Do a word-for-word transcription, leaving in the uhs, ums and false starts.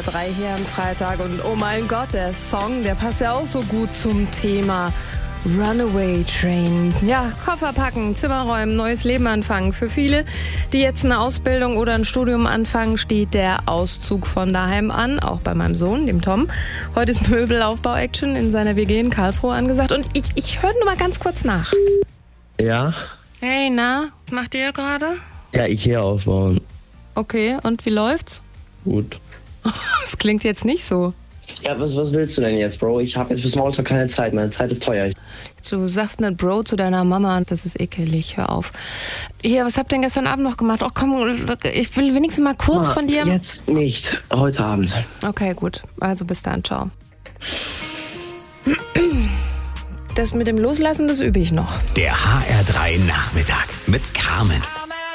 drei hier am Freitag. Und oh mein Gott, der Song, der passt ja auch so gut zum Thema Runaway Train. Ja, Koffer packen, Zimmer räumen, neues Leben anfangen. Für viele, die jetzt eine Ausbildung oder ein Studium anfangen, steht der Auszug von daheim an. Auch bei meinem Sohn, dem Tom. Heute ist Möbelaufbau-Action in seiner W G in Karlsruhe angesagt. Und ich, ich höre nur mal ganz kurz nach. Ja? Hey, na, was macht ihr gerade? Ja, Ikea aufbauen. Okay, und wie läuft's? Gut. Das klingt jetzt nicht so. Ja, was, was willst du denn jetzt, Bro? Ich habe jetzt für Smalltalk keine Zeit. Meine Zeit ist teuer. Du sagst nicht Bro zu deiner Mama, das ist ekelig, hör auf. Hier, was habt ihr denn gestern Abend noch gemacht? Ach komm, ich will wenigstens mal kurz Ma, von dir... Jetzt nicht, heute Abend. Okay, gut. Also bis dann, ciao. Das mit dem Loslassen, das übe ich noch. Der H R drei Nachmittag mit Carmen.